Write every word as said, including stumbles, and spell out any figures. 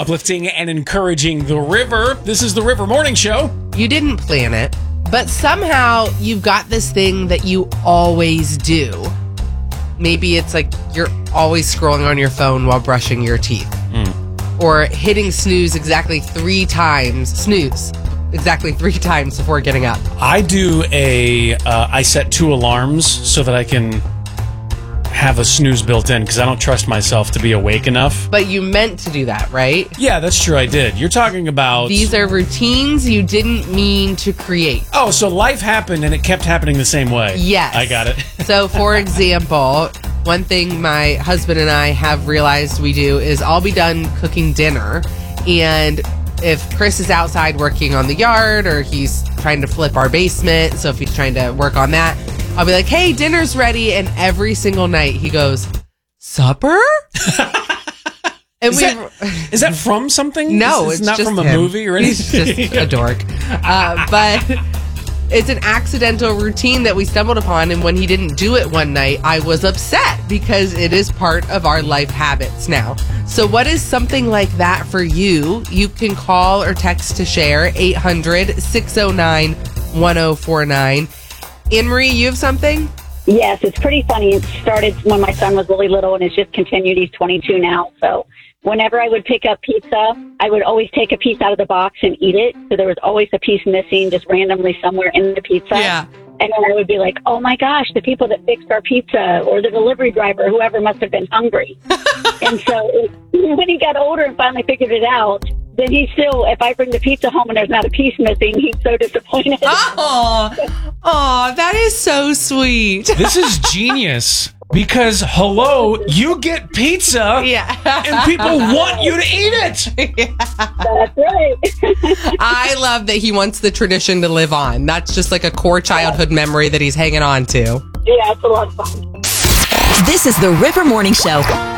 uplifting and encouraging the river. This is the River Morning Show. You didn't plan it, but somehow you've got this thing that you always do. Maybe it's like you're always scrolling on your phone while brushing your teeth. Mm. Or hitting snooze exactly three times. Snooze. Exactly three times before getting up. I do a, uh, I set two alarms so that I can have a snooze built in because I don't trust myself to be awake enough. But you meant to do that, right? Yeah, that's true. I did. You're talking about... These are routines you didn't mean to create. Oh, so life happened and it kept happening the same way. Yes. I got it. So, for example, one thing my husband and I have realized we do is I'll be done cooking dinner, and if Chris is outside working on the yard or he's trying to flip our basement, so if he's trying to work on that, I'll be like, hey, dinner's ready. And every single night he goes, supper? And is, we that, is that from something? No, it's, it's not just from a him. movie or anything. He's just a dork. Uh, but it's an accidental routine that we stumbled upon. And when he didn't do it one night, I was upset because it is part of our life habits now. So what is something like that for you? You can call or text to share eight hundred, six oh nine, one oh four nine. Anne-Marie, you have something? Yes, it's pretty funny. It started when my son was really little, and it's just continued. He's twenty-two now. So whenever I would pick up pizza, I would always take a piece out of the box and eat it. So there was always a piece missing just randomly somewhere in the pizza. Yeah. And then I would be like, oh, my gosh, the people that fixed our pizza or the delivery driver, whoever must have been hungry. And so it, when he got older and finally figured it out, then he still, if I bring the pizza home and there's not a piece missing, he's so disappointed. Oh, oh, that is so sweet. This is genius because, hello, you get pizza Yeah. and people want you to eat it. Yeah. That's right. I love that he wants the tradition to live on. That's just like a core childhood memory that he's hanging on to. Yeah, it's a lot of fun. This is the River Morning Show.